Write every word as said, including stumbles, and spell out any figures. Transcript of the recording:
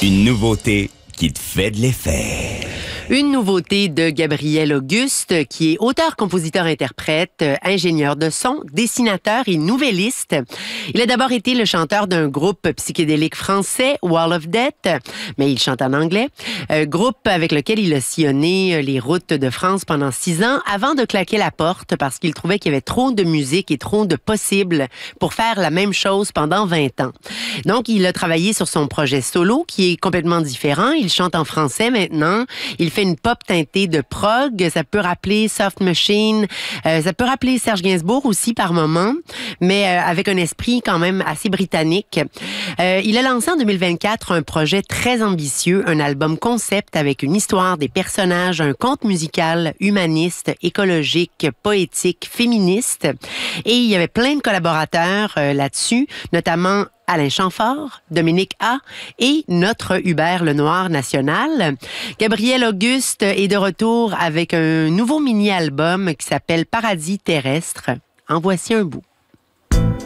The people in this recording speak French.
Une nouveauté qui te fait de l'effet. Une nouveauté de Gabriel Auguste, qui est auteur, compositeur, interprète, ingénieur de son, dessinateur et nouvelliste. Il a d'abord été le chanteur d'un groupe psychédélique français, Wall of Death, mais il chante en anglais. Un groupe avec lequel il a sillonné les routes de France pendant six ans avant de claquer la porte parce qu'il trouvait qu'il y avait trop de musique et trop de possibles pour faire la même chose pendant vingt ans. Donc, il a travaillé sur son projet solo qui est complètement différent. Il chante en français maintenant. Il fait une pop teintée de prog. Ça peut rappeler Soft Machine. Euh, ça peut rappeler Serge Gainsbourg aussi par moments, mais euh, avec un esprit quand même assez britannique. Euh, il a lancé en deux mille vingt-quatre un projet très ambitieux, un album concept avec une histoire, des personnages, un conte musical humaniste, écologique, poétique, féministe. Et il y avait plein de collaborateurs euh, là-dessus, notamment Alain Chamfort, Dominique A. et notre Hubert Lenoir national. Gabriel Auguste est de retour avec un nouveau mini-album qui s'appelle Paradis terrestre. En voici un bout.